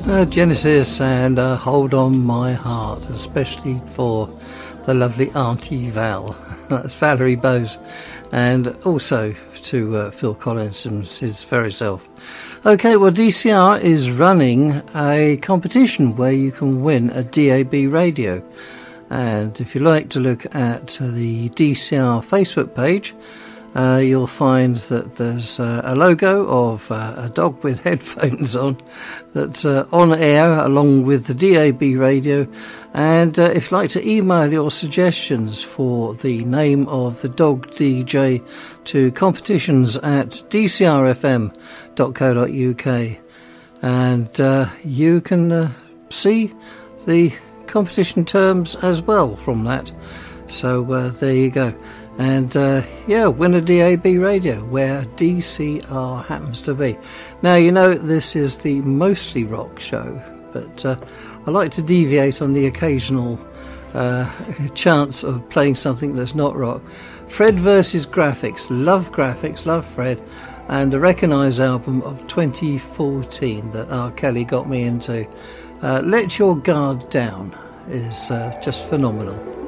Genesis and Hold On My Heart, especially for the lovely Auntie Val. That's Valerie Bowes, and also to Phil Collins and his very self. Okay, well, DCR is running a competition where you can win a DAB radio. And if you like to look at the DCR Facebook page, you'll find that there's a logo of a dog with headphones on that's on air along with the DAB radio. And if you'd like to email your suggestions for the name of the dog DJ to competitions@dcrfm.co.uk, and you can see the competition terms as well from that. So there you go. And win a DAB radio where DCR happens to be. Now, you know, this is the mostly rock show, but I like to deviate on the occasional chance of playing something that's not rock. Fred versus Graphics, love Fred, and the Recognise album of 2014 that R. Kelly got me into. Let Your Guard Down is just phenomenal.